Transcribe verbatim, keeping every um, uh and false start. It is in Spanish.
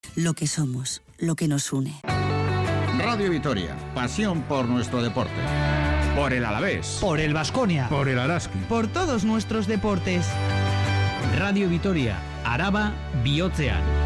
lo que somos, lo que nos une. Radio Vitoria, pasión por nuestro deporte. Por el Alavés. Por el Baskonia. Por el Araski. Por todos nuestros deportes. Radio Vitoria, Araba, bihotzean.